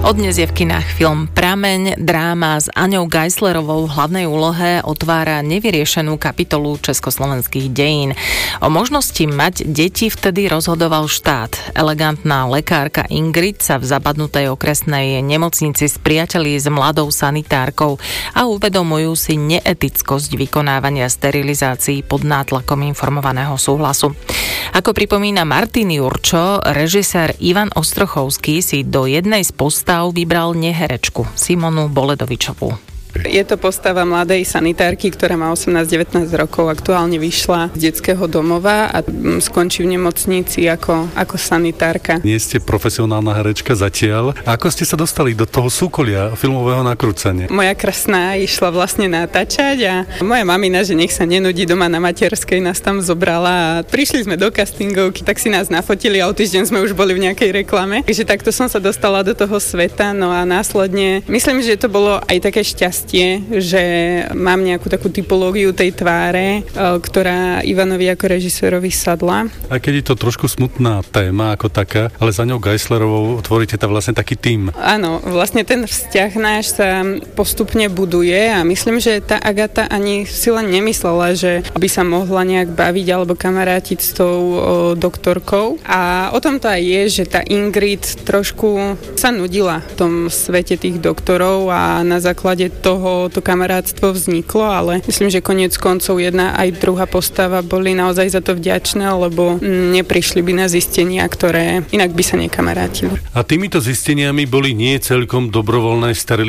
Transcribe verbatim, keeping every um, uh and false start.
Odnes je v kinách film Prameň. Dráma s Aňou Geislerovou v hlavnej úlohe otvára nevyriešenú kapitolu československých dejín. O možnosti mať deti vtedy rozhodoval štát. Elegantná lekárka Ingrid sa v zabadnutej okresnej nemocnici spriatelí s mladou sanitárkou a uvedomujú si neetickosť vykonávania sterilizácií pod nátlakom informovaného súhlasu. Ako pripomína Martin Jurčo, režisér Ivan Ostrochovský si do jednej z postav vybral neherečku Simonu Boledovičovú. Je to postava mladej sanitárky, ktorá má osemnásť devätnásť rokov, aktuálne vyšla z detského domova a skončí v nemocnici ako, ako sanitárka. Nie ste profesionálna herečka zatiaľ. Ako ste sa dostali do toho súkolia filmového nakrúcania? Moja krasná išla vlastne natáčať a moja mamina, že nech sa nenudí doma na materskej, nás tam zobrala a prišli sme do castingovky, tak si nás nafotili a o týždeň sme už boli v nejakej reklame. Takže takto som sa dostala do toho sveta, no a následne myslím, že to bolo aj také šťastie, že mám nejakú takú typológiu tej tváre, ktorá Ivanovi ako režisérovi sadla. A keď je to trošku smutná téma ako taká, ale za ňou Geislerovou tvoríte tam vlastne taký tím. Áno, vlastne ten vzťah náš sa postupne buduje a myslím, že tá Agata ani si len nemyslela, že by sa mohla nejak baviť alebo kamarátiť s tou o, doktorkou. A o tom to aj je, že tá Ingrid trošku sa nudila v tom svete tých doktorov a na základe toho toho to kamarátstvo vzniklo, ale myslím, že koniec koncov jedna aj druhá postava boli naozaj za to vďačné, lebo neprišli by na zistenia, ktoré inak by sa nekamarátili. A týmito zisteniami boli nie celkom dobrovoľné sterilizácie